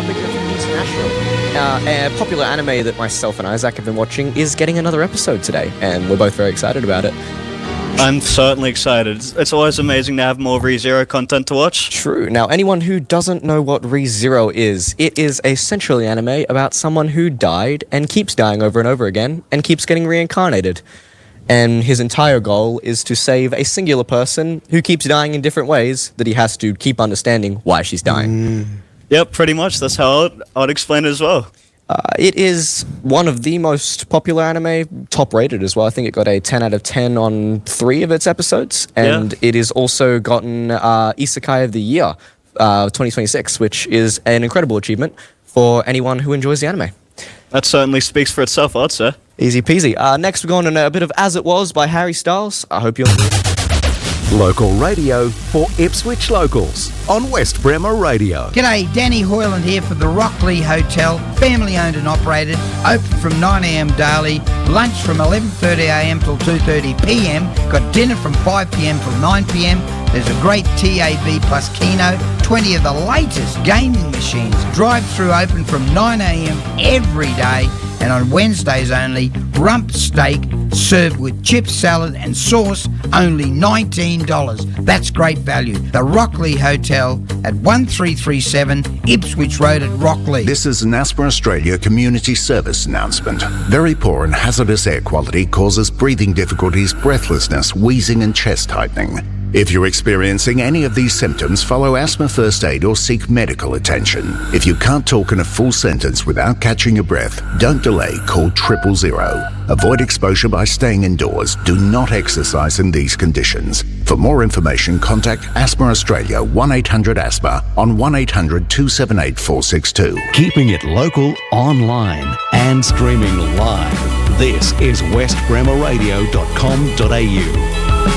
speaking of international, a popular anime that myself and Isaac have been watching is getting another episode today, and we're both very excited about it. I'm certainly excited. It's always amazing to have more ReZero content to watch. True. Now, anyone who doesn't know what ReZero is, it is essentially anime about someone who died and keeps dying over and over again and keeps getting reincarnated. And his entire goal is to save a singular person who keeps dying in different ways that he has to keep understanding why she's dying. Yep, pretty much. That's how I'd explain it as well. It is one of the most popular anime, top rated as well. I think it got a 10 out of 10 on 3 of its episodes. And it has also gotten Isekai of the Year 2026, which is an incredible achievement for anyone who enjoys the anime. That certainly speaks for itself, I'd say. Easy peasy. Next, we're going on a bit of As It Was by Harry Styles. I hope you'll... Local radio for Ipswich locals on West Bremer Radio. G'day, Danny Hoyland here for the Rockley Hotel, family owned and operated, open from 9am daily, lunch from 11:30am till 2:30pm, got dinner from 5pm till 9pm. There's a great TAV plus Keno, 20 of the latest gaming machines, drive-through open from 9am every day, and on Wednesdays only, rump steak served with chips, salad and sauce, only $19. That's great value. The Rockley Hotel at 1337 Ipswich Road at Rockley. This is an Asthma Australia community service announcement. Very poor and hazardous air quality causes breathing difficulties, breathlessness, wheezing and chest tightening. If you're experiencing any of these symptoms, follow asthma first aid or seek medical attention. If you can't talk in a full sentence without catching your breath, don't delay, call 000. Avoid exposure by staying indoors. Do not exercise in these conditions. For more information, contact Asthma Australia 1-800-ASTHMA on 1-800-278-462. Keeping it local, online and streaming live. This is westbremerradio.com.au.